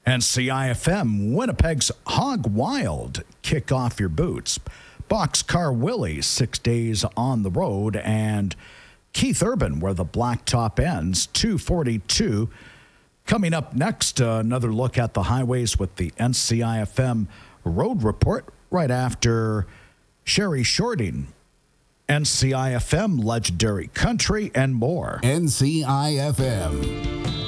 And CIFM, Winnipeg's Hog Wild, kick off your boots. Boxcar Willie, 6 days on the road. And Keith Urban, where the blacktop ends, 242. Coming up next, another look at the highways with the NCIFM Road Report right after Sherry Shorting. NCIFM, Legendary Country, and more. NCIFM.